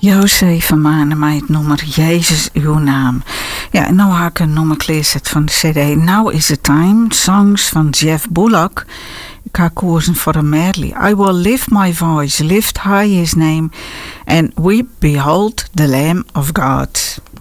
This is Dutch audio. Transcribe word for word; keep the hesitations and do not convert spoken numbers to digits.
Jozef vermaande mij het nummer Jezus uw naam. Ja, en nou ga ik een nummer gelezen van de cd Now is the Time, songs van Jeff Bullock. Ik ga kozen voor een medley. I will lift my voice, lift high his name, and we behold the Lamb of God.